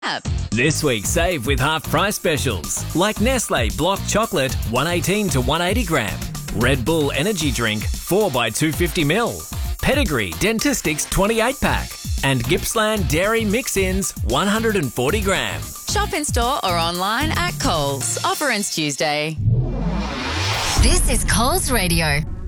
This week, save with half-price specials like Nestle Block Chocolate 118 to 180 gram, Red Bull Energy Drink 4x250ml, Pedigree Dentistics 28-pack, and Gippsland Dairy Mix-Ins 140 gram. Shop in store or online at Coles. Offer ends Tuesday. This is Coles Radio.